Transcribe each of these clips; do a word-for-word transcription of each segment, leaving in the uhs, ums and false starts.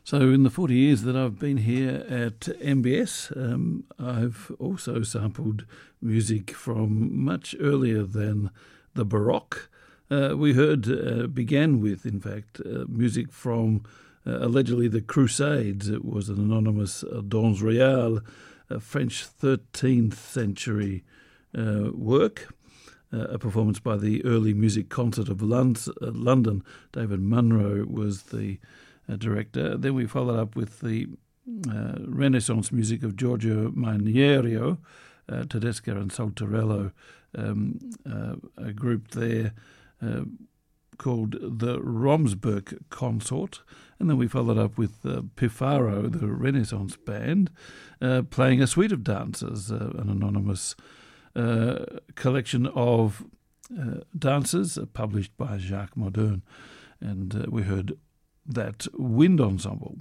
So in the forty years that I've been here at M B S, um, I've also sampled music from much earlier than the Baroque. Uh, we heard, uh, began with, in fact, uh, music from uh, allegedly the Crusades. It was an anonymous uh, Danse Royale, a French thirteenth century uh, work, uh, a performance by the Early Music Concert of Lund- uh, London. David Munro was the uh, director. Then we followed up with the uh, Renaissance music of Giorgio Manierio, uh, Tedesca and Saltarello, um, uh, a group there uh, called the Romsburg Consort. And then we followed up with uh, Pifaro, the Renaissance band, uh, playing a suite of dances, uh, an anonymous uh, collection of uh, dances uh, published by Jacques Moderne. And uh, we heard that wind ensemble.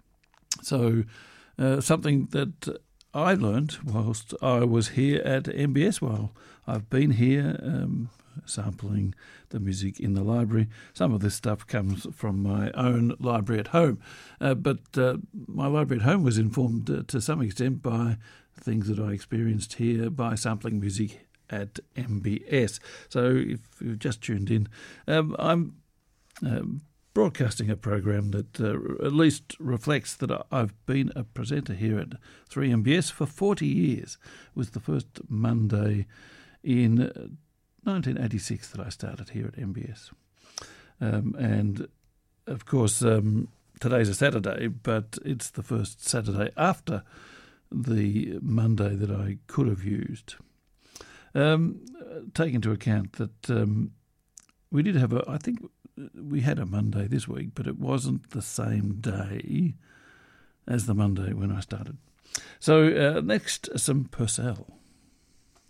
So uh, something that I learned whilst I was here at M B S, while I've been here um, sampling the music in the library. Some of this stuff comes from my own library at home, uh, but uh, my library at home was informed uh, to some extent by things that I experienced here by sampling music at M B S. So if you've just tuned in, um, I'm um, broadcasting a program that uh, at least reflects that I've been a presenter here at three M B S for forty years. It was the first Monday in nineteen eighty-six that I started here at M B S. Um, and, of course, um, today's a Saturday, but it's the first Saturday after the Monday that I could have used. Um, take into account that um, we did have a, I think we had a Monday this week, but it wasn't the same day as the Monday when I started. So uh, next, some Purcell.